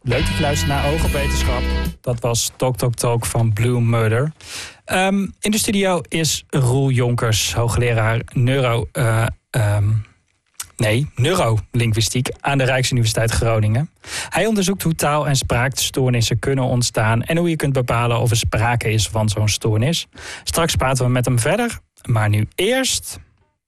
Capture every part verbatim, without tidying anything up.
Leuk dat je luistert naar Oog op Wetenschap. Dat was Talk Talk Talk van Blue Murder. Um, in de studio is Roel Jonkers, hoogleraar neuro... Uh, um, Nee, neurolinguïstiek aan de Rijksuniversiteit Groningen. Hij onderzoekt hoe taal- en spraakstoornissen kunnen ontstaan en hoe je kunt bepalen of er sprake is van zo'n stoornis. Straks praten we met hem verder, maar nu eerst...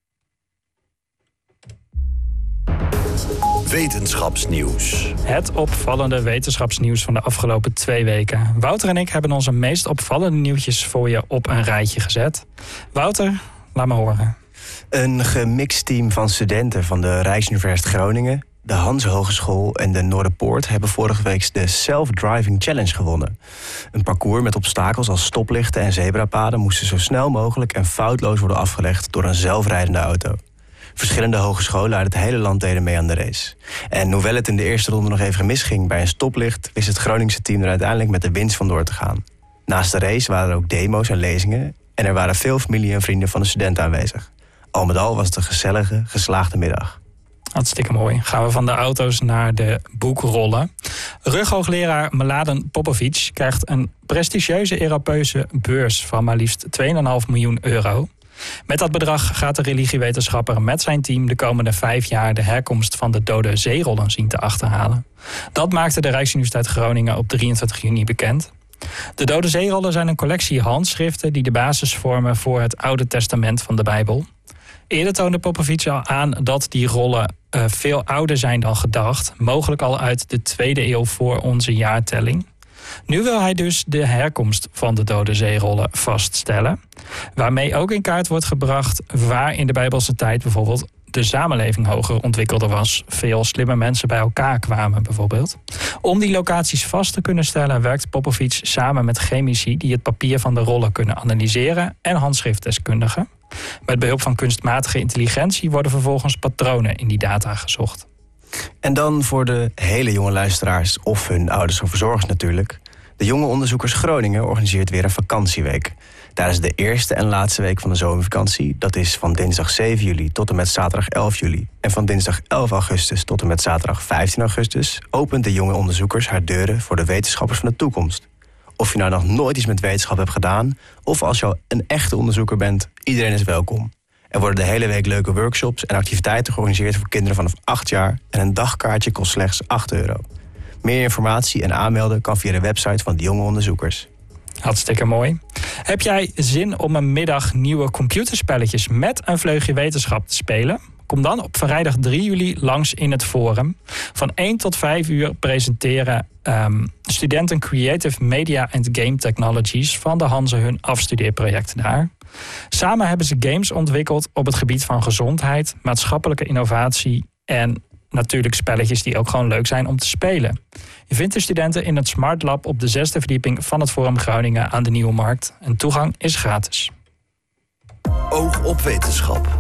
Wetenschapsnieuws. Het opvallende wetenschapsnieuws van de afgelopen twee weken. Wouter en ik hebben onze meest opvallende nieuwtjes voor je op een rijtje gezet. Wouter, laat me horen. Een gemixt team van studenten van de Rijksuniversiteit Groningen, de Hanze Hogeschool en de Noorderpoort hebben vorige week de Self-Driving Challenge gewonnen. Een parcours met obstakels als stoplichten en zebrapaden moesten zo snel mogelijk en foutloos worden afgelegd door een zelfrijdende auto. Verschillende hogescholen uit het hele land deden mee aan de race. En hoewel het in de eerste ronde nog even misging bij een stoplicht, wist het Groningse team er uiteindelijk met de winst vandoor te gaan. Naast de race waren er ook demo's en lezingen en er waren veel familie en vrienden van de studenten aanwezig. Al met al was het een gezellige, geslaagde middag. Hartstikke mooi. Gaan we van de auto's naar de boekrollen. Rughoogleraar Mladen Popovic krijgt een prestigieuze Europese beurs van maar liefst twee komma vijf miljoen euro. Met dat bedrag gaat de religiewetenschapper met zijn team de komende vijf jaar de herkomst van de dode zeerollen zien te achterhalen. Dat maakte de Rijksuniversiteit Groningen op drieëntwintig juni bekend. De dode zeerollen zijn een collectie handschriften die de basis vormen voor het Oude Testament van de Bijbel. Eerder toonde Popovic al aan dat die rollen uh, veel ouder zijn dan gedacht. Mogelijk al uit de tweede eeuw voor onze jaartelling. Nu wil hij dus de herkomst van de dode zeerollen vaststellen. Waarmee ook in kaart wordt gebracht waar in de Bijbelse tijd bijvoorbeeld de samenleving hoger ontwikkelde was. Veel slimme mensen bij elkaar kwamen bijvoorbeeld. Om die locaties vast te kunnen stellen werkt Popovic samen met chemici die het papier van de rollen kunnen analyseren en handschriftdeskundigen. Met behulp van kunstmatige intelligentie worden vervolgens patronen in die data gezocht. En dan voor de hele jonge luisteraars of hun ouders of verzorgers natuurlijk. De Jonge Onderzoekers Groningen organiseert weer een vakantieweek. Tijdens de eerste en laatste week van de zomervakantie, dat is van dinsdag zeven juli tot en met zaterdag elf juli... en van dinsdag elf augustus tot en met zaterdag vijftien augustus... opent de Jonge Onderzoekers haar deuren voor de wetenschappers van de toekomst. Of je nou nog nooit iets met wetenschap hebt gedaan, of als je al een echte onderzoeker bent, iedereen is welkom. Er worden de hele week leuke workshops en activiteiten georganiseerd voor kinderen vanaf acht jaar... en een dagkaartje kost slechts acht euro. Meer informatie en aanmelden kan via de website van de Jonge Onderzoekers. Hartstikke mooi. Heb jij zin om een middag nieuwe computerspelletjes met een vleugje wetenschap te spelen? Kom dan op vrijdag drie juli langs in het Forum. Van één tot vijf uur presenteren um, studenten Creative Media and Game Technologies van de Hanze hun afstudeerproject daar. Samen hebben ze games ontwikkeld op het gebied van gezondheid, maatschappelijke innovatie en natuurlijk spelletjes die ook gewoon leuk zijn om te spelen. Je vindt de studenten in het Smart Lab op de zesde verdieping van het Forum Groningen aan de Nieuwe Markt. En toegang is gratis. Oog op Wetenschap.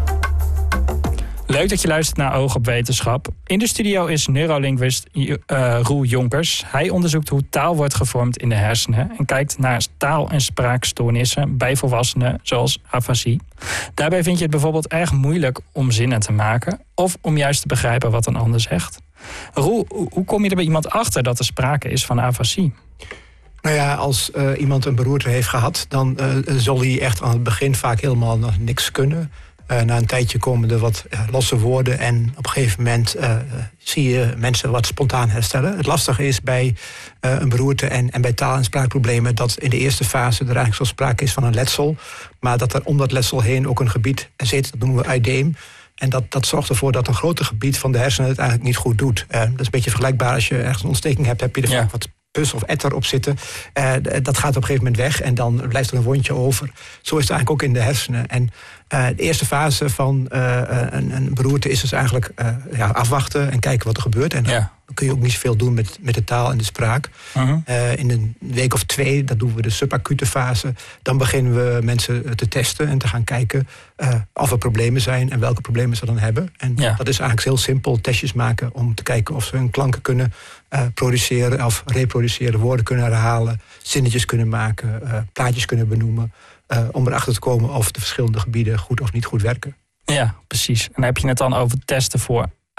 Leuk dat je luistert naar Oog op Wetenschap. In de studio is neurolinguist uh, Roel Jonkers. Hij onderzoekt hoe taal wordt gevormd in de hersenen en kijkt naar taal- en spraakstoornissen bij volwassenen, zoals afasie. Daarbij vind je het bijvoorbeeld erg moeilijk om zinnen te maken of om juist te begrijpen wat een ander zegt. Roel, hoe kom je er bij iemand achter dat er sprake is van afasie? Nou ja, als uh, iemand een beroerte heeft gehad, dan uh, zal hij echt aan het begin vaak helemaal nog niks kunnen. Uh, na een tijdje komen er wat uh, losse woorden en op een gegeven moment uh, zie je mensen wat spontaan herstellen. Het lastige is bij uh, een beroerte en, en bij taal- en spraakproblemen dat in de eerste fase er eigenlijk zo sprake is van een letsel, maar dat er om dat letsel heen ook een gebied zit, dat noemen we eudeem. En dat, dat zorgt ervoor dat een groter gebied van de hersenen het eigenlijk niet goed doet. Uh, dat is een beetje vergelijkbaar als je ergens een ontsteking hebt, heb je er vaak ja. wat pus of etter op zitten. Uh, dat gaat op een gegeven moment weg en dan blijft er een wondje over. Zo is het eigenlijk ook in de hersenen. En uh, de eerste fase van uh, een, een beroerte is dus eigenlijk uh, ja, afwachten en kijken wat er gebeurt. En dan ja. kun je ook niet zoveel doen met, met de taal en de spraak. Uh-huh. Uh, in een week of twee, dat doen we de subacute fase. Dan beginnen we mensen te testen en te gaan kijken uh, of er problemen zijn en welke problemen ze dan hebben. En ja. dat is eigenlijk heel simpel, testjes maken om te kijken of ze hun klanken kunnen uh, produceren of reproduceren, woorden kunnen herhalen, zinnetjes kunnen maken, uh, plaatjes kunnen benoemen. Uh, om erachter te komen of de verschillende gebieden goed of niet goed werken. Ja, precies. En dan heb je het dan over testen voor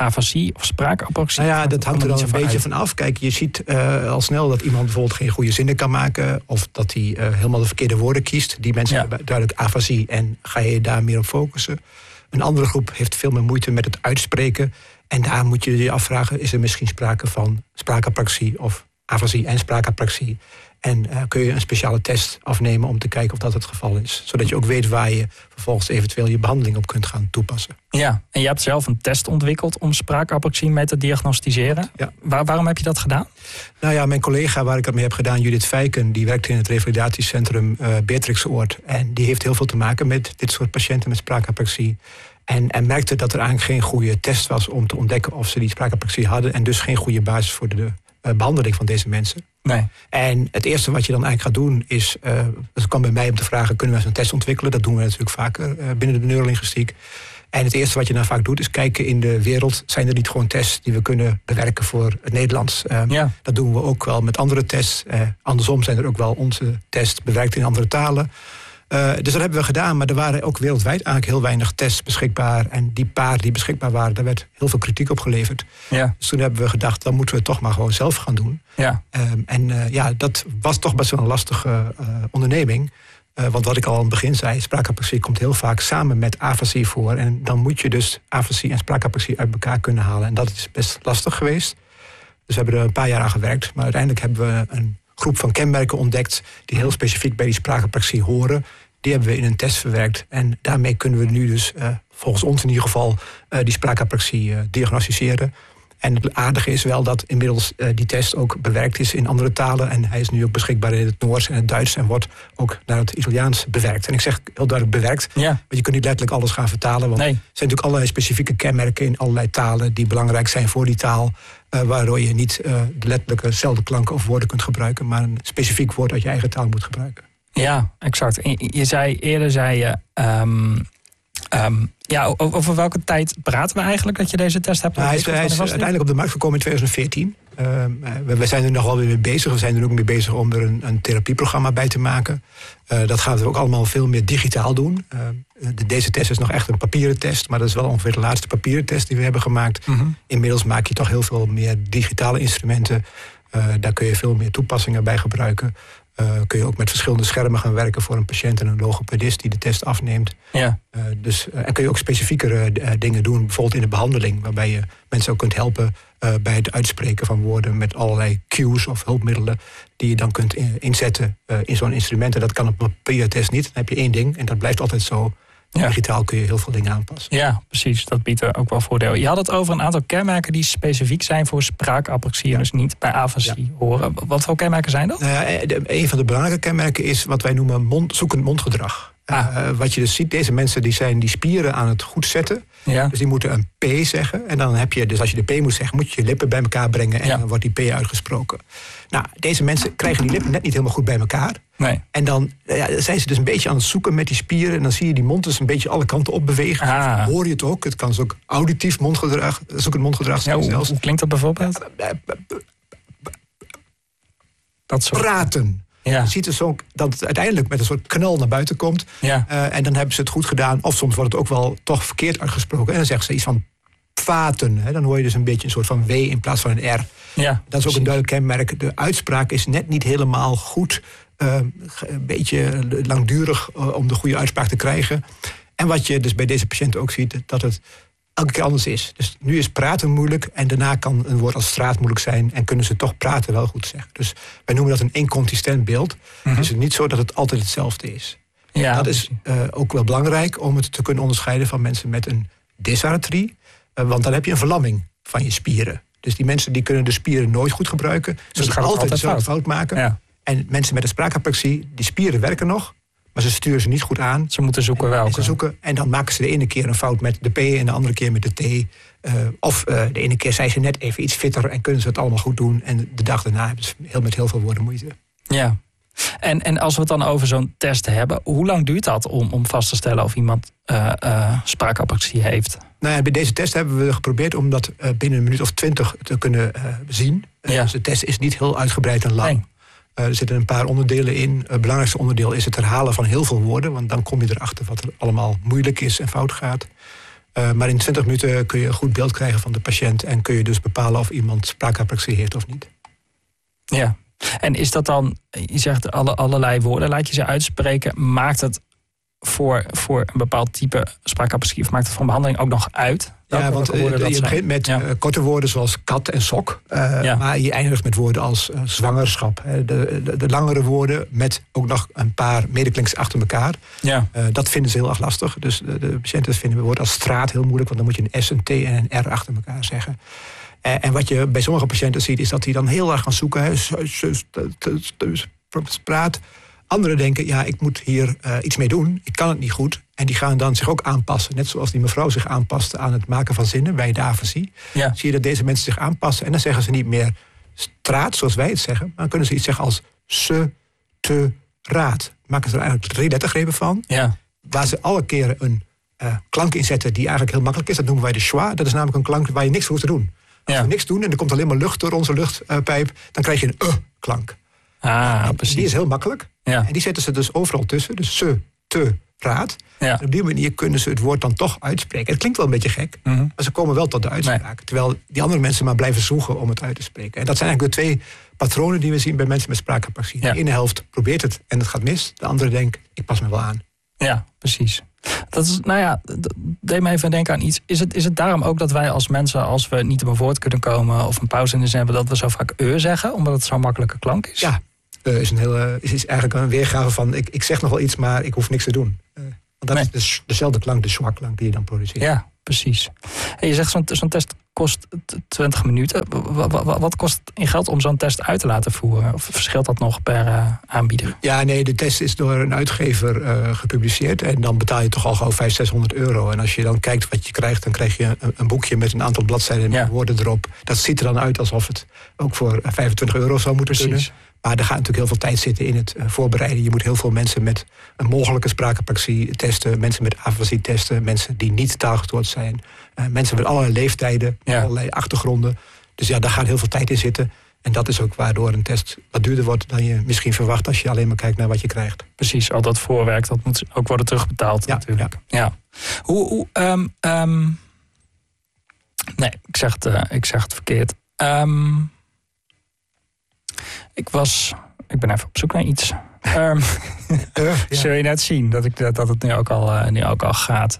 afasie of spraakapraxie? Nou ja, dat hangt er dan een beetje uit. van af. Kijk, je ziet uh, al snel dat iemand bijvoorbeeld geen goede zinnen kan maken, of dat hij uh, helemaal de verkeerde woorden kiest. Die mensen Ja. hebben duidelijk afasie en ga je daar meer op focussen. Een andere groep heeft veel meer moeite met het uitspreken. En daar moet je je afvragen, is er misschien sprake van spraakapraxie of afasie en spraakapraxie? En uh, kun je een speciale test afnemen om te kijken of dat het geval is. Zodat je ook weet waar je vervolgens eventueel je behandeling op kunt gaan toepassen. Ja, en je hebt zelf een test ontwikkeld om spraakapraxie mee te diagnosticeren. Ja. Waar, waarom heb je dat gedaan? Nou ja, mijn collega waar ik het mee heb gedaan, Judith Fijken, die werkt in het revalidatiecentrum uh, Beatrixoord. En die heeft heel veel te maken met dit soort patiënten met spraakapraxie. En, en merkte dat er eigenlijk geen goede test was om te ontdekken of ze die spraakapraxie hadden. En dus geen goede basis voor de, de uh, behandeling van deze mensen. Nee. En het eerste wat je dan eigenlijk gaat doen is, uh, het kwam bij mij om te vragen, kunnen we eens een test ontwikkelen? Dat doen we natuurlijk vaker uh, binnen de neurolinguïstiek. En het eerste wat je dan vaak doet is kijken in de wereld, zijn er niet gewoon tests die we kunnen bewerken voor het Nederlands? Uh, Ja. Dat doen we ook wel met andere tests. Uh, andersom zijn er ook wel onze tests bewerkt in andere talen. Uh, dus dat hebben we gedaan, maar er waren ook wereldwijd eigenlijk heel weinig tests beschikbaar. En die paar die beschikbaar waren, daar werd heel veel kritiek op geleverd. Ja. Dus toen hebben we gedacht, dan moeten we het toch maar gewoon zelf gaan doen. Ja. Um, en uh, ja, dat was toch best wel een lastige uh, onderneming. Uh, want wat ik al aan het begin zei, spraakapraxie komt heel vaak samen met afasie voor. En dan moet je dus afasie en spraakapraxie uit elkaar kunnen halen. En dat is best lastig geweest. Dus we hebben er een paar jaar aan gewerkt. Maar uiteindelijk hebben we een groep van kenmerken ontdekt die heel specifiek bij die spraakapraxie horen. Die hebben we in een test verwerkt. En daarmee kunnen we nu dus, uh, volgens ons in ieder geval, uh, die spraakapraxie uh, diagnosticeren. En het aardige is wel dat inmiddels uh, die test ook bewerkt is in andere talen. En hij is nu ook beschikbaar in het Noors en het Duits en wordt ook naar het Italiaans bewerkt. En ik zeg heel duidelijk bewerkt, Ja. want je kunt niet letterlijk alles gaan vertalen. Want Nee. er zijn natuurlijk allerlei specifieke kenmerken in allerlei talen die belangrijk zijn voor die taal. Uh, waardoor je niet uh, de letterlijke dezelfde klanken of woorden kunt gebruiken, maar een specifiek woord uit je eigen taal moet gebruiken. Ja, exact. En je zei eerder, zei je, um, um, ja, over welke tijd praten we eigenlijk dat je deze test hebt? Nou, hij is, hij is uiteindelijk op de markt gekomen in twintig veertien. Uh, we, we zijn er nog wel weer mee bezig. We zijn er ook mee bezig om er een, een therapieprogramma bij te maken. Uh, dat gaan we ook allemaal veel meer digitaal doen. Uh, de, deze test is nog echt een papieren test, maar dat is wel ongeveer de laatste papieren test die we hebben gemaakt. Mm-hmm. Inmiddels maak je toch heel veel meer digitale instrumenten. Uh, daar kun je veel meer toepassingen bij gebruiken. Uh, kun je ook met verschillende schermen gaan werken voor een patiënt en een logopedist die de test afneemt. Ja. Uh, dus, uh, en kun je ook specifiekere uh, dingen doen, bijvoorbeeld in de behandeling, waarbij je mensen ook kunt helpen uh, bij het uitspreken van woorden met allerlei cues of hulpmiddelen die je dan kunt in, inzetten uh, in zo'n instrument. En dat kan op een papiertest niet. Dan heb je één ding en dat blijft altijd zo. Ja. Digitaal kun je heel veel dingen aanpassen. Ja, precies. Dat biedt er ook wel voordeel. Je had het over een aantal kenmerken die specifiek zijn voor spraakapraxie, Ja. dus niet bij afasie Ja. horen. Wat voor kenmerken zijn dat? Nou ja, de, een van de belangrijke kenmerken is wat wij noemen mond, zoekend mondgedrag. Ah. Uh, wat je dus ziet, deze mensen die zijn die spieren aan het goed zetten. Ja. Dus die moeten een P zeggen. En dan heb je, dus als je de P moet zeggen, moet je je lippen bij elkaar brengen. En Ja. dan wordt die P uitgesproken. Nou, deze mensen krijgen die lippen net niet helemaal goed bij elkaar. Nee. En dan ja, zijn ze dus een beetje aan het zoeken met die spieren. En dan zie je die mond dus een beetje alle kanten op bewegen. Ah. Dan hoor je het ook. Het kan dus ook auditief mondgedrag, zoekend mondgedrag Ja, zijn hoe, zelfs. hoe klinkt dat bijvoorbeeld? Dat soort. Praten. Ja. Je ziet dus ook dat het uiteindelijk met een soort knal naar buiten komt. Ja. Uh, en dan hebben ze het goed gedaan. Of soms wordt het ook wel toch verkeerd uitgesproken. En dan zeggen ze iets van vaten. Hè. Dan hoor je dus een beetje een soort van W in plaats van een R. Ja, Dat is ook een duidelijk kenmerk. De uitspraak is net niet helemaal goed. Uh, een beetje langdurig uh, om de goede uitspraak te krijgen. En wat je dus bij deze patiënten ook ziet, dat het elke keer anders is. Dus nu is praten moeilijk en daarna kan een woord als straat moeilijk zijn en kunnen ze toch praten wel goed zeggen. Dus wij noemen dat een inconsistent beeld. Mm-hmm. Dus het is niet zo dat het altijd hetzelfde is. Ja, dat is uh, ook wel belangrijk om het te kunnen onderscheiden van mensen met een dysarthrie. Uh, want dan heb je een verlamming van je spieren. Dus die mensen die kunnen de spieren nooit goed gebruiken. Dus Ze het gaan gaat altijd altijd dezelfde fout. fout maken. Ja. En mensen met een spraakapraxie, die spieren werken nog, maar ze sturen ze niet goed aan. Ze moeten zoeken En welke. ze zoeken, en dan maken ze de ene keer een fout met de P en de andere keer met de T. Uh, of uh, de ene keer zijn ze net even iets fitter en kunnen ze het allemaal goed doen. En de dag daarna hebben ze heel, met heel veel woorden moeite. Ja. En, en als we het dan over zo'n test hebben, hoe lang duurt dat om, om vast te stellen of iemand uh, uh, spraakapraxie heeft? Nou ja, bij deze test hebben we geprobeerd om dat uh, binnen een minuut of twintig te kunnen uh, zien. Uh, Ja. Dus de test is niet heel uitgebreid en lang. Nee. Uh, er zitten een paar onderdelen in. Het uh, belangrijkste onderdeel is het herhalen van heel veel woorden. Want dan kom je erachter wat er allemaal moeilijk is en fout gaat. Uh, maar in twintig minuten kun je een goed beeld krijgen van de patiënt... en kun je dus bepalen of iemand spraakapraxie heeft of niet. Ja, en is dat dan, je zegt alle, allerlei woorden, laat je ze uitspreken. Maakt het voor, voor een bepaald type spraakapraxie... of maakt het voor een behandeling ook nog uit? Ja, want uh, je zijn? begint met ja. uh, korte woorden zoals kat en sok. Uh, ja. Maar je eindigt met woorden als uh, zwangerschap. Hè. De, de, de langere woorden met ook nog een paar medeklinks achter elkaar. Ja. Uh, dat vinden ze heel erg lastig. Dus de, de patiënten vinden het woord als straat heel moeilijk... want dan moet je een S, een T en een R achter elkaar zeggen. Uh, en wat je bij sommige patiënten ziet... is dat die dan heel erg gaan zoeken. Hè. Praat. Anderen denken, ja, ik moet hier uh, iets mee doen. Ik kan het niet goed. En die gaan dan zich ook aanpassen. Net zoals die mevrouw zich aanpaste aan het maken van zinnen bij de afasie. Ja. Zie je dat deze mensen zich aanpassen. En dan zeggen ze niet meer straat, zoals wij het zeggen. Maar dan kunnen ze iets zeggen als se, te, raad. Maken ze er eigenlijk drie lettergrepen van. Ja. Waar ze alle keren een uh, klank in zetten die eigenlijk heel makkelijk is. Dat noemen wij de schwa. Dat is namelijk een klank waar je niks hoeft te doen. Als ja. we niks doen en er komt alleen maar lucht door onze luchtpijp... dan krijg je een uh-klank. Ah, precies. Die is heel makkelijk. Ja. En die zetten ze dus overal tussen. Dus se, te, raad. Ja. En op die manier kunnen ze het woord dan toch uitspreken. Het klinkt wel een beetje gek, mm-hmm. maar ze komen wel tot de uitspraak. Nee. Terwijl die andere mensen maar blijven zoeken om het uit te spreken. En dat zijn eigenlijk de twee patronen die we zien bij mensen met spraakapraxie. Ja. De ene helft probeert het en het gaat mis. De andere denkt, ik pas me wel aan. Ja, precies. Dat is, nou ja, dat deed me even denken aan iets. Is het, is het daarom ook dat wij als mensen, als we niet op een woord kunnen komen... of een pauze in de zin hebben, dat we zo vaak eu zeggen? Omdat het zo'n makkelijke klank is? Ja. Uh, is, een hele, is, is eigenlijk een weergave van... Ik, ik zeg nog wel iets, maar ik hoef niks te doen. Uh, want dat nee. is dus dezelfde klank, de schwa-klank die je dan produceert. Ja, precies. En je zegt zo'n, zo'n test kost twintig minuten. Wat, wat, wat kost het in geld om zo'n test uit te laten voeren? Of verschilt dat nog per uh, aanbieder? Ja, nee, de test is door een uitgever uh, gepubliceerd. En dan betaal je toch al gauw vijfhonderd, zeshonderd euro. En als je dan kijkt wat je krijgt... dan krijg je een, een boekje met een aantal bladzijden met ja. woorden erop. Dat ziet er dan uit alsof het ook voor vijfentwintig euro zou moeten precies. kunnen. Maar er gaat natuurlijk heel veel tijd zitten in het uh, voorbereiden. Je moet heel veel mensen met een mogelijke spraakapraxie testen... mensen met afasie testen, mensen die niet taalgestoord zijn... Uh, mensen met allerlei leeftijden, ja. allerlei achtergronden. Dus ja, daar gaat heel veel tijd in zitten. En dat is ook waardoor een test wat duurder wordt... dan je misschien verwacht als je alleen maar kijkt naar wat je krijgt. Precies, al dat voorwerk, dat moet ook worden terugbetaald ja, natuurlijk. Ja. Ja. Hoe, hoe um, um, nee, ik zeg het, uh, ik zeg het verkeerd. Um, Ik was... Ik ben even op zoek naar iets. Um, uh, ja. Zul je net zien dat, ik, dat, dat het nu ook al, uh, nu ook al gaat.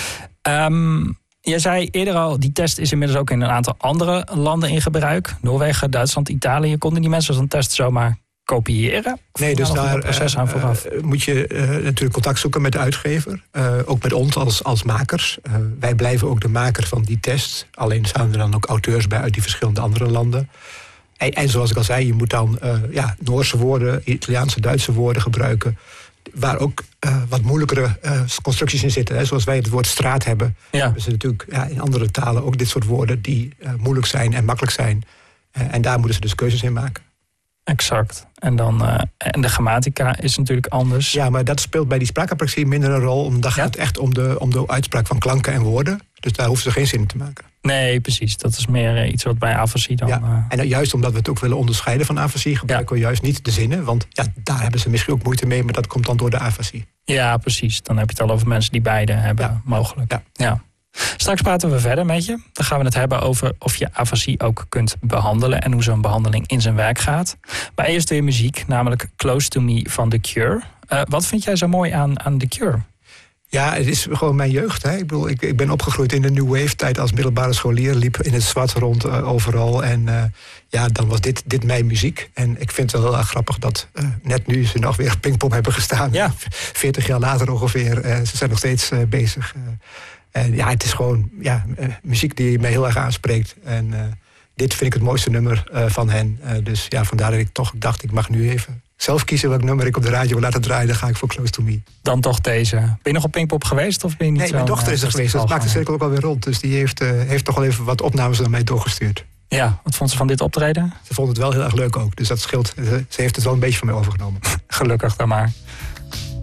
Um, jij zei eerder al, die test is inmiddels ook in een aantal andere landen in gebruik. Noorwegen, Duitsland, Italië. Konden die mensen zo'n test zomaar kopiëren? Of nee, dus daar proces aan vooraf? Uh, moet je uh, natuurlijk contact zoeken met de uitgever. Uh, ook met ons als, als makers. Uh, wij blijven ook de maker van die test. Alleen staan er dan ook auteurs bij uit die verschillende andere landen. En, en zoals ik al zei, je moet dan uh, ja, Noorse woorden, Italiaanse, Duitse woorden gebruiken. Waar ook uh, wat moeilijkere uh, constructies in zitten. Hè. Zoals wij het woord straat hebben. Ja. Hebben ze natuurlijk ja, in andere talen ook dit soort woorden die uh, moeilijk zijn en makkelijk zijn. Uh, en daar moeten ze dus keuzes in maken. Exact. En, dan, uh, en de grammatica is natuurlijk anders. Ja, maar dat speelt bij die spraakapraxie minder een rol. Omdat ja? gaat het echt om de, om de uitspraak van klanken en woorden. Dus daar hoeven ze geen zin in te maken. Nee, precies. Dat is meer uh, iets wat bij afasie dan... Ja. Uh... En juist omdat we het ook willen onderscheiden van afasie... gebruiken ja. we juist niet de zinnen. Want ja, daar hebben ze misschien ook moeite mee... maar dat komt dan door de afasie. Ja, precies. Dan heb je het al over mensen die beide hebben, ja. mogelijk. Ja. ja. Straks praten we verder met je. Dan gaan we het hebben over of je afasie ook kunt behandelen... en hoe zo'n behandeling in zijn werk gaat. Maar eerst weer muziek, namelijk Close to Me van The Cure. Uh, wat vind jij zo mooi aan, aan The Cure? Ja, het is gewoon mijn jeugd. Hè. Ik bedoel, ik, ik ben opgegroeid in de New Wave-tijd als middelbare scholier. Liep in het zwart rond uh, overal. En uh, ja, dan was dit, dit mijn muziek. En ik vind het wel heel erg grappig dat uh, net nu ze nog weer op Pinkpop hebben gestaan. Ja. veertig jaar later ongeveer. Uh, ze zijn nog steeds uh, bezig. Uh, en ja, het is gewoon ja, uh, muziek die mij heel erg aanspreekt. En uh, dit vind ik het mooiste nummer uh, van hen. Uh, dus ja, vandaar dat ik toch dacht, ik mag nu even... zelf kiezen welk nummer ik op de radio wil laten draaien... dan ga ik voor Close to Me. Dan toch deze. Ben je nog op Pinkpop geweest? Of ben je niet nee, mijn dochter is er geweest. Dat maakt de cirkel ook alweer rond. Dus die heeft, uh, heeft toch wel even wat opnames naar mij doorgestuurd. Ja, wat vond ze van dit optreden? Ze vond het wel heel erg leuk ook. Dus dat scheelt. Ze heeft het wel een beetje van mij overgenomen. Gelukkig dan maar.